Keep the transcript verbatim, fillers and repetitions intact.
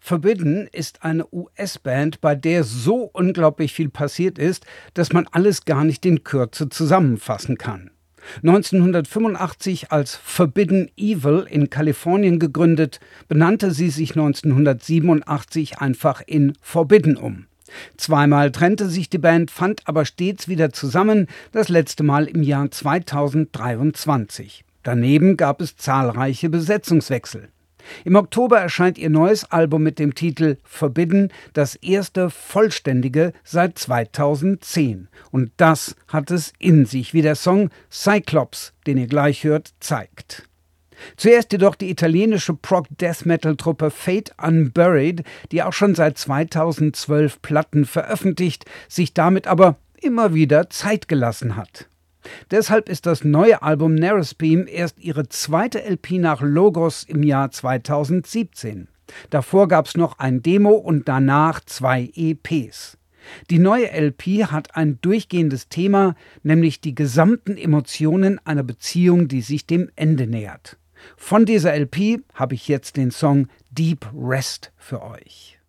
Forbidden ist eine U S-Band, bei der so unglaublich viel passiert ist, dass man alles gar nicht in Kürze zusammenfassen kann. neunzehnhundertfünfundachtzig als Forbidden Evil in Kalifornien gegründet, benannte sie sich neunzehnhundertsiebenundachtzig einfach in Forbidden um. Zweimal trennte sich die Band, fand aber stets wieder zusammen, das letzte Mal im Jahr zweitausenddreiundzwanzig. Daneben gab es zahlreiche Besetzungswechsel. Im Oktober erscheint ihr neues Album mit dem Titel Forbidden, das erste vollständige seit zweitausendzehn. Und das hat es in sich, wie der Song Cyclops, den ihr gleich hört, zeigt. Zuerst jedoch die italienische Prog-Death-Metal-Truppe Fate Unburied, die auch schon seit zweitausendzwölf Platten veröffentlicht, sich damit aber immer wieder Zeit gelassen hat. Deshalb ist das neue Album Nerespeam erst ihre zweite L P nach Logos im Jahr zweitausendsiebzehn. Davor gab es noch ein Demo und danach zwei E Ps. Die neue L P hat ein durchgehendes Thema, nämlich die gesamten Emotionen einer Beziehung, die sich dem Ende nähert. Von dieser L P habe ich jetzt den Song Deep Rest für euch.